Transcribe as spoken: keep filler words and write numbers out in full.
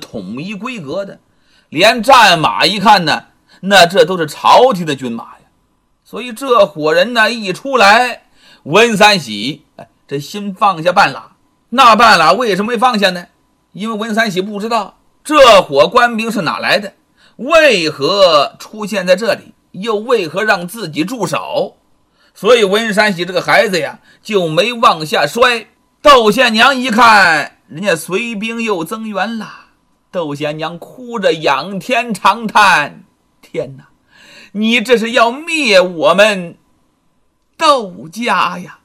统一规格的，连战马一看呢，那这都是朝廷的军马呀。所以这伙人呢一出来，文三喜哎，这心放下半拉。那半拉为什么没放下呢？因为文三喜不知道这伙官兵是哪来的，为何出现在这里，又为何让自己驻守。所以文三喜这个孩子呀就没往下摔。窦贤娘一看人家随兵又增援了，窦贤娘哭着仰天长叹，天哪，你这是要灭我们窦家呀！